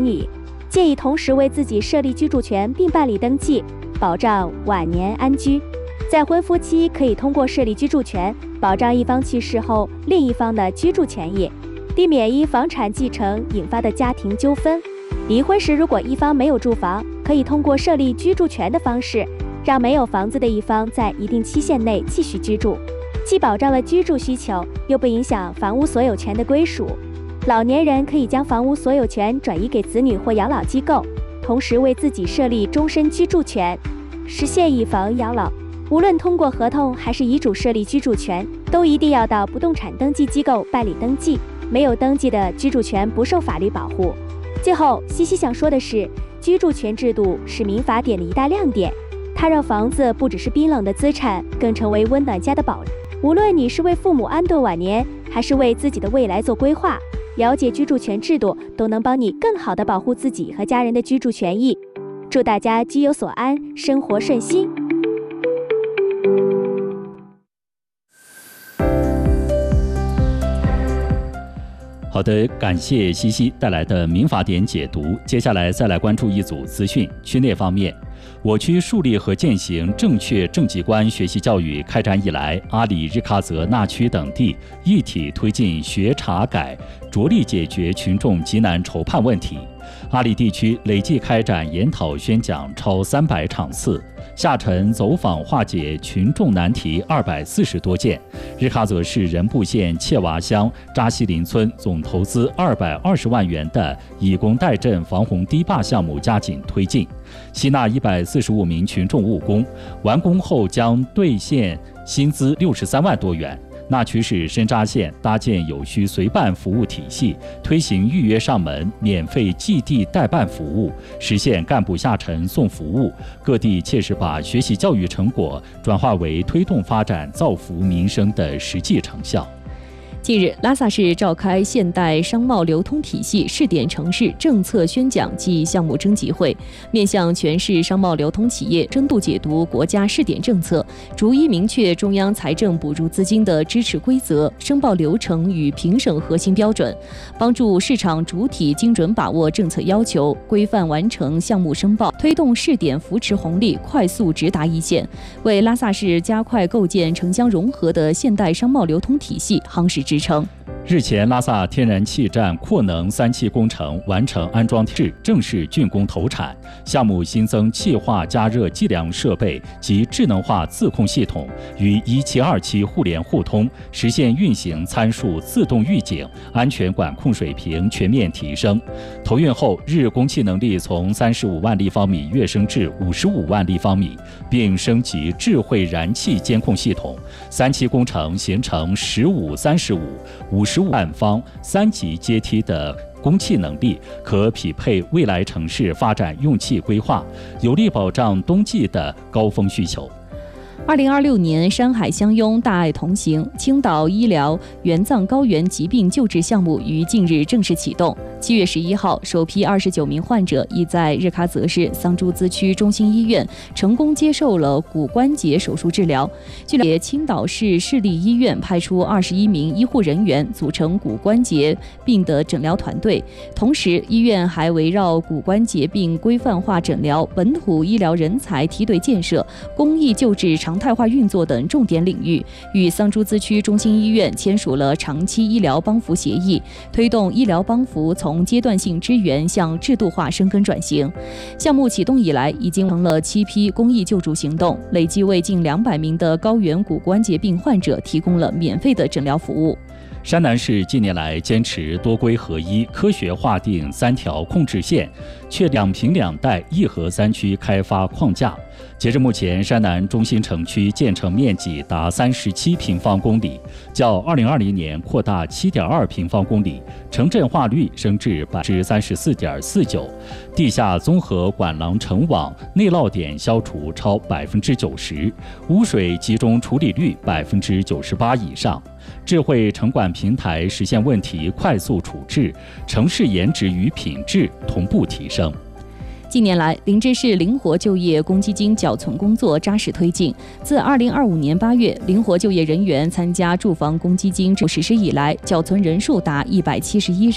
女，建议同时为自己设立居住权并办理登记，保障晚年安居。再婚夫妻可以通过设立居住权，保障一方去世后另一方的居住权益，避免因房产继承引发的家庭纠纷。离婚时，如果一方没有住房，可以通过设立居住权的方式，让没有房子的一方在一定期限内继续居住，既保障了居住需求，又不影响房屋所有权的归属。老年人可以将房屋所有权转移给子女或养老机构，同时为自己设立终身居住权，实现以房养老。无论通过合同还是遗嘱设立居住权，都一定要到不动产登记机构办理登记，没有登记的居住权不受法律保护。最后，西西想说的是，居住权制度是民法典的一大亮点，它让房子不只是冰冷的资产，更成为温暖家的保障。无论你是为父母安顿晚年，还是为自己的未来做规划，了解居住权制度都能帮你更好地保护自己和家人的居住权益。祝大家居有所安，生活顺心。 好的，感谢西西带来的民法典解读。接下来再来关注一组资讯。区内方面，我区树立和践行正确正绩观学习教育开展以来，阿里、日喀则、那曲等地一体推进学查改，着力解决群众急难愁盼问题。阿里地区累计开展研讨宣讲超300场次，下沉走访化解群众难题240多件。日喀则市仁部县切娃乡扎西林村总投资220万元的以工代赈防洪堤坝项目加紧推进，吸纳145名群众务工，完工后将兑现薪资63万多元。那曲市深扎县搭建有序随办服务体系，推行预约上门、免费寄递代办服务，实现干部下沉送服务。各地切实把学习教育成果转化为推动发展、造福民生的实际成效。 近日，拉萨市召开现代商贸流通体系试点城市政策宣讲暨项目征集会，面向全市商贸流通企业深度解读国家试点政策，逐一明确中央财政补助资金的支持规则、申报流程与评审核心标准，帮助市场主体精准把握政策要求，规范完成项目申报，推动试点扶持红利快速直达一线，为拉萨市加快构建城乡融合的现代商贸流通体系夯实支撑。 日前，拉萨天然气站扩能3期工程完成安装制，正式竣工投产。项目新增气化加热计量设备及智能化自控系统，与1期、2期互联互通，实现运行参数自动预警，安全管控水平全面提升。投运后，日供气能力从35万立方米跃升至55万立方米，并升级智慧燃气监控系统。3期工程形成15-35、55万方3级阶梯的供气能力，可匹配未来城市发展用气规划，有力保障冬季的高峰需求。 2026年山海相拥，大爱同行青岛医疗援藏高原疾病救治项目于近日正式启动。7月11号，首批29名患者已在日喀则市桑珠孜区中心医院成功接受了骨关节手术治疗。据了解，青岛市市立医院派出21名医护人员组成骨关节病的诊疗团队，同时医院还围绕骨关节病规范化诊疗、本土医疗人才梯队建设、公益救治常态化运作等重点领域，与桑珠孜区中心医院签署了长期医疗帮扶协议，推动医疗帮扶从阶段性支援向制度化深耕转型。项目启动以来，已经完成了7批公益救助行动，累计为近200名的高原骨关节病患者提供了免费的诊疗服务。 山南市近年来坚持多规合一，科学划定3条控制线，确2平2带1核3区开发框架。截至目前，山南中心城区建成面积达37平方公里，较2020年扩大7.2平方公里，城镇化率升至34.49%，地下综合管廊成网内涝点消除超90%，污水集中处理率98%以上。智慧城管平台实现问题快速处置，城市颜值与品质同步提升。 近年来，林芝市灵活就业公积金缴存工作扎实推进。自2025年8月，灵活就业人员参加住房公积金实施以来，缴存人数达171人。